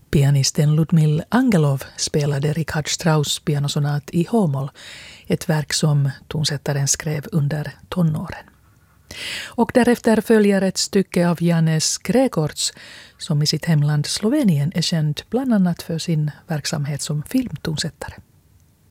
Pianisten Ludmil Angelov spelade Richard Strauss pianosonat i H-moll, ett verk som tonsättaren skrev under tonåren. Och därefter följer ett stycke av Janez Gregorc, som i sitt hemland Slovenien är känd bland annat för sin verksamhet som filmtonsättare.